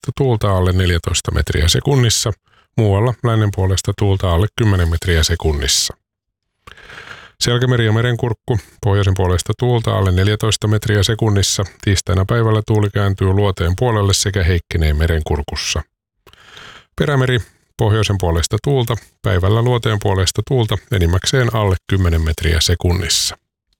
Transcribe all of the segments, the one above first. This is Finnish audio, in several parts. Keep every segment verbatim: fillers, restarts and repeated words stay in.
puolesta tuulta alle neljätoista metriä sekunnissa, muualla lännen puolesta tuulta alle kymmenen metriä sekunnissa. Selkämeri ja merenkurkku, pohjoisen puolesta tuulta alle neljätoista metriä sekunnissa, tiistaina päivällä tuuli kääntyy luoteen puolelle sekä heikkenee merenkurkussa. Perämeri, pohjoisen puolesta tuulta, päivällä luoteen puolesta tuulta, enimmäkseen alle kymmenen metriä sekunnissa.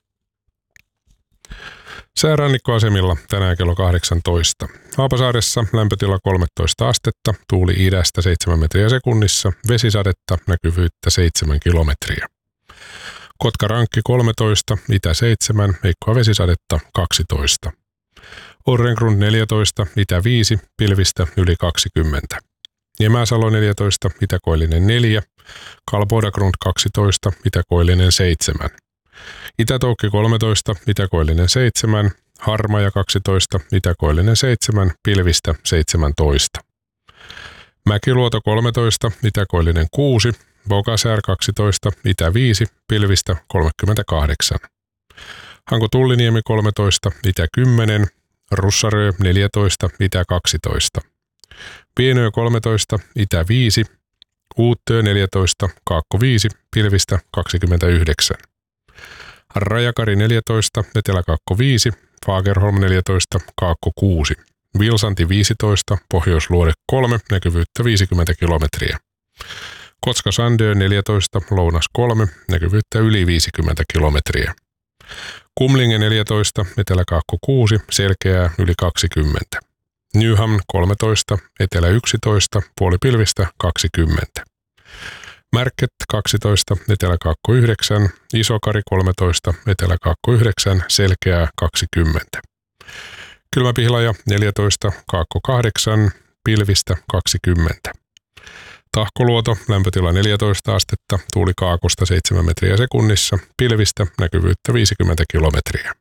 Säärannikkoasemilla tänään kello kahdeksantoista. Haapasaaressa lämpötila kolmetoista astetta, tuuli idästä seitsemän metriä sekunnissa, vesisadetta, näkyvyyttä seitsemän kilometriä. Kotkarankki kolmetoista, itä seitsemän, heikkoa vesisadetta kaksitoista. Orrengrund neljätoista, itä viisi, pilvistä yli kaksikymmentä. Niemäsalo neljätoista, itäkoillinen neljä, Kalbodagrund kaksitoista, itäkoillinen seitsemän. Itätoukki kolmetoista, itäkoillinen seitsemän, Harmaja kaksitoista, itäkoillinen seitsemän, pilvistä seitsemäntoista. Mäkiluoto kolmetoista, itäkoillinen kuusi, Bogasär kaksitoista, itä viisi, pilvistä kolmekymmentäkahdeksan. Hanko Tulliniemi kolmetoista, itä kymmenen, Russarö neljätoista, itä kaksitoista. Pienö kolmetoista, itä viisi, Uuttö neljätoista, Kaakko viisi, pilvistä kaksikymmentäyhdeksän. Rajakari neljätoista, Etelä-Kaakko viisi, Fagerholm neljätoista, Kaakko kuusi. Vilsanti viisitoista, Pohjoisluode kolme, näkyvyyttä viisikymmentä kilometriä. Kotska-Sandö neljätoista, Lounas kolme, näkyvyyttä yli viisikymmentä kilometriä. Kumlinge neljätoista, Etelä-Kaakko kuusi, selkeää yli kaksikymmentä. Nyhamn kolmetoista, Etelä yksitoista, puolipilvistä kaksikymmentä. Märket kaksitoista, Etelä-Kaakko yhdeksän, Isokari kolmetoista, Etelä-Kaakko yhdeksän, selkeää kaksikymmentä. Kylmäpihlaja neljätoista, Kaakko kahdeksan, pilvistä kaksikymmentä. Tahkoluoto, lämpötila neljätoista astetta, tuuli kaakosta seitsemän metriä sekunnissa, pilvistä näkyvyyttä viisikymmentä kilometriä.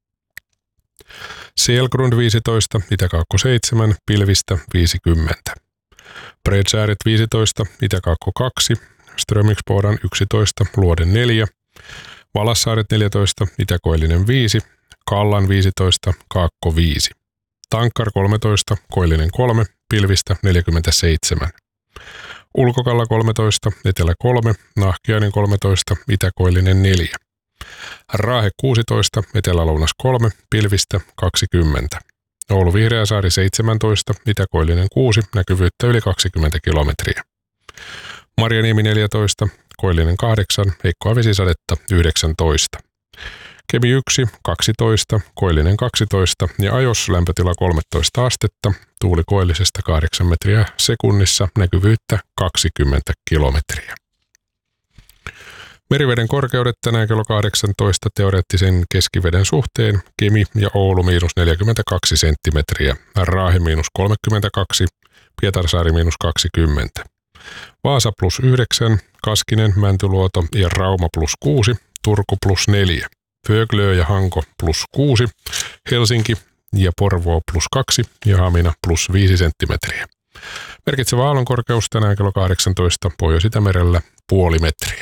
Selgrund viisitoista, Itä-Kaakko seitsemän, pilvistä viisikymmentä. Bredsääret viisitoista, Itä-Kaakko kaksi, Strömingsbodan yksitoista, Luode neljä, Valassaaret neljätoista, Itä-Koillinen viisi, Kallan viisitoista, Kaakko viisi. Tankkar kolmetoista, Koillinen kolme, pilvistä neljäkymmentäseitsemän. Ulkokalla kolmetoista, Etelä kolme, Nahkiainen kolmetoista, Itä-Koillinen neljä. Raahe kuusitoista, Etelä-Lounas kolme, pilvistä kaksikymmentä. Oulu Vihreäsaari seitsemäntoista, Itä-Koillinen kuusi, näkyvyyttä yli kaksikymmentä kilometriä. Marjaniemi neljätoista, Koillinen kahdeksan, heikkoa vesisadetta yhdeksäntoista. Kemi yksi, kaksitoista, Koillinen kaksitoista ja Ajos lämpötila kolmetoista astetta, tuuli koillisesta kahdeksan metriä sekunnissa, näkyvyyttä kaksikymmentä kilometriä. Meriveden korkeudet tänään kello kahdeksantoista teoreettisen keskiveden suhteen, Kemi ja Oulu miinus neljäkymmentäkaksi senttimetriä, Raahe miinus kolmekymmentäkaksi, Pietarsaari miinus kaksikymmentä. Vaasa plus yhdeksän, Kaskinen, Mäntyluoto ja Rauma plus kuusi, Turku plus neljä. Föglö ja Hanko plus kuusi, Helsinki ja Porvoo plus kaksi ja Hamina plus viisi senttimetriä. Merkitsevä aallonkorkeus tänään kello kahdeksantoista Pohjois-Itämerellä puoli metriä.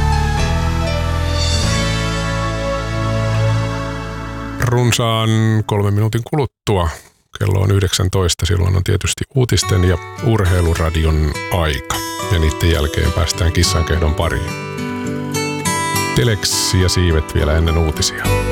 Runsaan kolmen minuutin kuluttua, kello on yhdeksäntoista, silloin on tietysti uutisten ja urheiluradion aika. Ja niiden jälkeen päästään kissankehdon pariin. Telex ja siivet vielä ennen uutisia.